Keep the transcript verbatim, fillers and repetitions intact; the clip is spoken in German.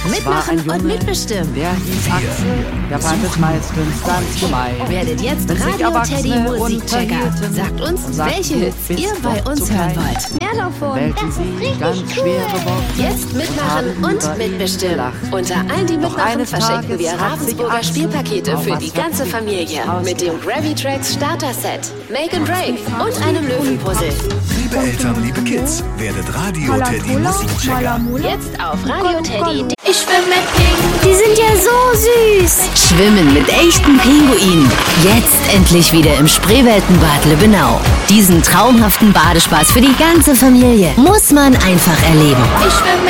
Mitmachen und mitbestimmen. Der hieß Axel, der fand es meistens ganz gemein. Werdet jetzt Wenn sich Radio Teddy Erwachsene Musikchecker. unterhielten Sagt uns, und sagten, welche du Hits bist ihr bei doch uns zu hören klein. wollt. Melofon, Wählten sie ganz schwere Worte. Jetzt mitmachen und haben und über ihn mitbestimmen. gelacht. Unter allen, die Doch mitmachen, eines verschenken Tages wir hat sich Ravensburger Axel Spielpakete auf für was die ganze Verrücktes Familie. ausgedacht. Mit dem Gravitrax Starter Set, Make and Break und einem Löwenpuzzle. Liebe Eltern, liebe Kids, werdet Radio Teddy Musikchecker. Jetzt auf Radio Teddy. Ich schwimme mit Pinguinen. Die sind ja so süß. Schwimmen mit echten Pinguinen. Jetzt endlich wieder im Spreeweltenbad Lübbenau. Diesen traumhaften Badespaß für die ganze Familie muss man einfach erleben. Ich schwimme